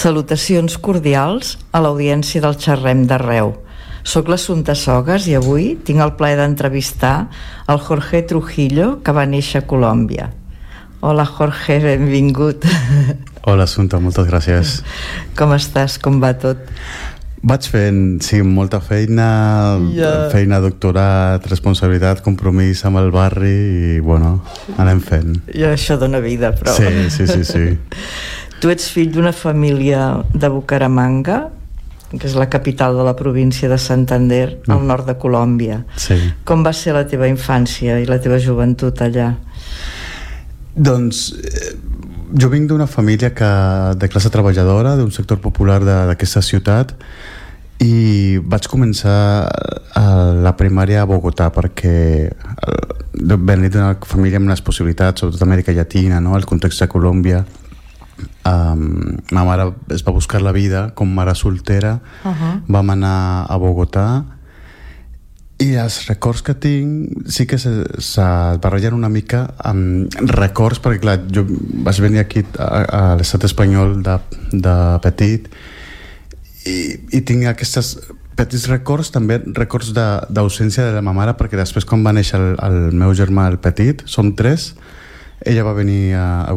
Salutacions cordials a l'audiència del Xerrem d'Arreu. Soc l'Assumpta Sogas i avui tinc el plaer d'entrevistar el Jorge Trujillo, que va néixer a Colòmbia. Hola Jorge, benvingut. Hola Assumpta, moltes gràcies. Com estàs? Com va tot? Vaig fent, sí, molta feina, feina, doctorat, responsabilitat, compromís amb el barri i, bueno, anem fent. I això dona vida, però... Sí. Tu ets fill d'una família de Bucaramanga, que és la capital de la província de Santander, al nord de Colòmbia. Sí. Com va ser la teva infància i la teva joventut allà? Doncs jo vinc d'una família de classe treballadora, d'un sector popular d'aquesta ciutat, i vaig començar la primària a Bogotà perquè venir d'una família amb unes possibilitats, sobretot Amèrica Llatina, no? El context de Colòmbia. Ma mare es va buscar la vida com mare soltera. Vam anar a Bogotà i els records que tinc sí que se barregen una mica amb records, perquè clar, jo vaig venir aquí a l'estat espanyol de petit i tinc aquests petits records, també records d'ausència de la meva mare, perquè després quan va néixer el meu germà el petit, som tres, ella va venir a